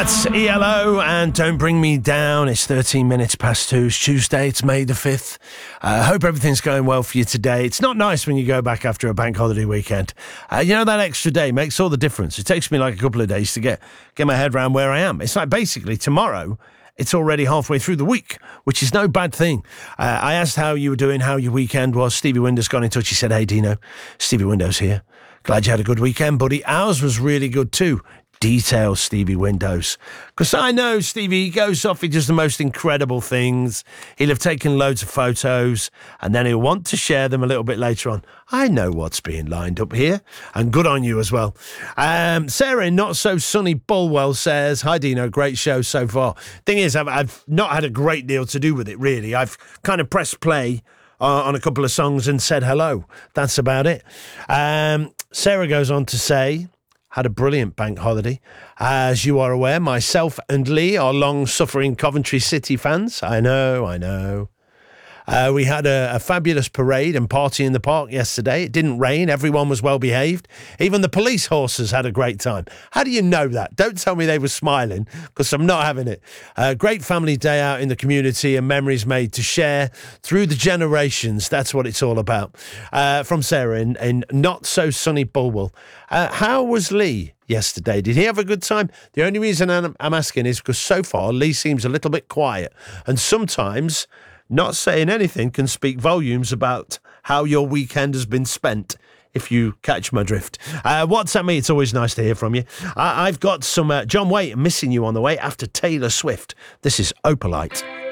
That's ELO and Don't Bring Me Down. It's 13 minutes past 2. It's Tuesday. It's May the 5th. I hope everything's going well for you today. It's not nice when you go back after a bank holiday weekend. That extra day makes all the difference. It takes me like a couple of days to get my head around where I am. It's like basically tomorrow, it's already halfway through the week, which is no bad thing. I asked how you were doing, how your weekend was. Stevie Windows got in touch. He said, "Hey, Dino, Stevie Windows here. Glad you had a good weekend, buddy. Ours was really good too." Details, Stevie Windows. Because I know Stevie, he goes off, he does the most incredible things. He'll have taken loads of photos and then he'll want to share them a little bit later on. I know what's being lined up here, and good on you as well. Sarah in Not So Sunny Bulwell says, "Hi Dino, great show so far." Thing is, I've not had a great deal to do with it really. I've kind of pressed play on a couple of songs and said hello. That's about it. Sarah goes on to say, "Had a brilliant bank holiday. As you are aware, myself and Lee are long-suffering Coventry City fans." I know. We had a fabulous parade and party in the park yesterday. It didn't rain. Everyone was well behaved. Even the police horses had a great time. How do you know that? Don't tell me they were smiling, because I'm not having it. Great family day out in the community and memories made to share through the generations. That's what it's all about. From Sarah in Not So Sunny Bulwell. How was Lee yesterday? Did he have a good time? The only reason I'm asking is because so far Lee seems a little bit quiet, and sometimes not saying anything can speak volumes about how your weekend has been spent, if you catch my drift. WhatsApp me, it's always nice to hear from you. I've got some John Waite, Missing You on the way after Taylor Swift. This is Opalite.